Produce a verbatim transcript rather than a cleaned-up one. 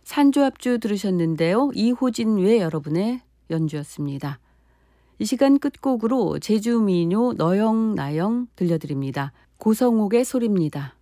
산조합주 들으셨는데요. 이호진 외 여러분의 연주였습니다. 이 시간 끝곡으로 제주민요 너영나영 들려드립니다. 고성옥의 소리입니다.